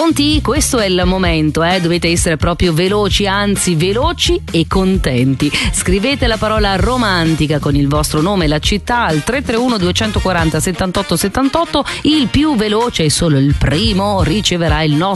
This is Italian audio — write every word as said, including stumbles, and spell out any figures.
Pronti? Questo è il momento, eh? Dovete essere proprio veloci, anzi veloci e contenti. Scrivete la parola romantica con il vostro nome e la città al tre tre uno due quattro zero settantotto settantotto. Il più veloce e solo il primo riceverà il nostro